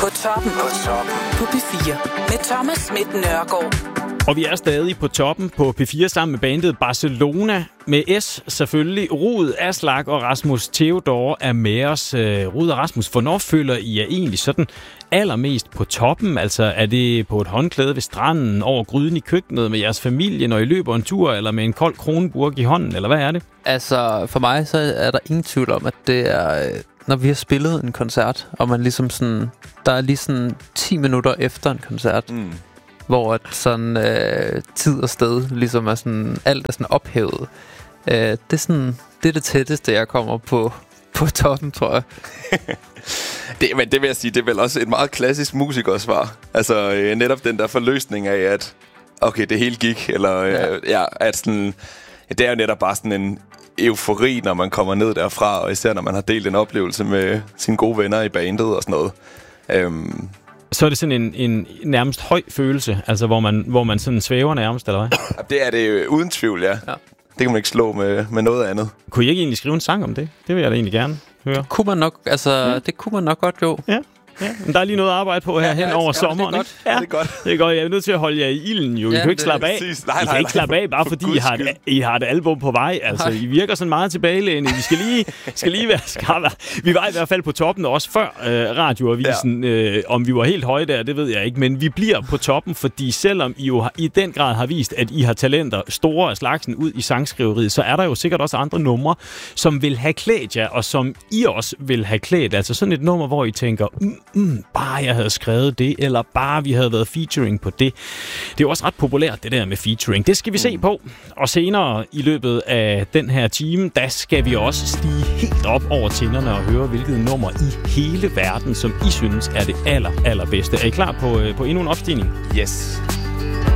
På toppen. På P4. Med Thomas Schmidt Nørgaard. Og vi er stadig på toppen på P4 sammen med bandet Barcelona. Med S selvfølgelig. Rud, Aslak og Rasmus Theodor er med os. Rud og Rasmus, hvornår føler I er egentlig sådan allermest på toppen? Altså er det på et håndklæde ved stranden, over gryden i køkkenet med jeres familie, når I løber en tur, eller med en kold kronburg i hånden, eller hvad er det? Altså for mig så er der ingen tvivl om, at det er... Når vi har spillet en koncert, og man ligesom sådan... Der er lige sådan 10 minutter efter en koncert, hvor at sådan tid og sted ligesom er sådan... Alt er sådan ophævet. Det er sådan... Det er det tætteste, jeg kommer på toppen, tror jeg. Men det vil jeg sige, det er vel også et meget klassisk musikersvar. Altså netop den der forløsning af, at okay, det hele gik. Eller at sådan... Det er jo netop bare sådan en eufori, når man kommer ned derfra, og især når man har delt en oplevelse med sine gode venner i bandet og sådan noget. Så er det sådan en nærmest høj følelse, altså hvor man sådan svæver nærmest, eller hvad? Det er det uden tvivl, ja. Det kan man ikke slå med noget andet. Kunne I ikke egentlig skrive en sang om det? Det vil jeg da egentlig gerne høre. Det kunne man nok, det kunne man nok godt, jo. Ja. Ja, men der er lige noget at arbejde på her hen over sommeren. Det er godt. Ja, det er godt. Det er godt. Jeg er nødt til at holde jer i ilden, jo. I kan ikke slappe af. Nej, I kan ikke slappe af, bare fordi I har et album på vej. Altså, I virker sådan meget tilbagelæne. Vi skal lige være skarpe. Vi var i hvert fald på toppen også før radioavisen. Om vi var helt høje der, det ved jeg ikke. Men vi bliver på toppen, fordi selvom I jo i den grad har vist, at I har talenter store af slagsen ud i sangskriveriet, så er der jo sikkert også andre numre, som vil have klædt jer, og som I også vil have klædt. Altså sådan et nummer, hvor I tænker... bare jeg havde skrevet det, eller bare vi havde været featuring på det. Det er jo også ret populært, det der med featuring. Det skal vi se på. Og senere i løbet af den her time, der skal vi også stige helt op over tænderne og høre, hvilket nummer i hele verden, som I synes er det allerbedste. Er I klar på endnu en opstigning? Yes.